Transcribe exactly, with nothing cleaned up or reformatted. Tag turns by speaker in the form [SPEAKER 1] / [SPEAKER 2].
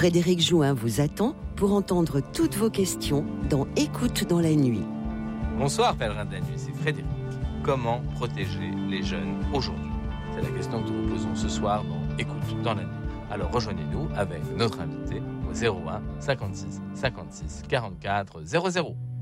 [SPEAKER 1] Frédéric Jouin vous attend pour entendre toutes vos questions dans Écoute dans la nuit.
[SPEAKER 2] Bonsoir pèlerin de la nuit, c'est Frédéric. Comment protéger les jeunes aujourd'hui? C'est la question que nous vous posons ce soir dans Écoute dans la nuit. Alors rejoignez-nous avec notre invité au zéro un cinquante-six cinquante-six quarante-quatre zéro zéro.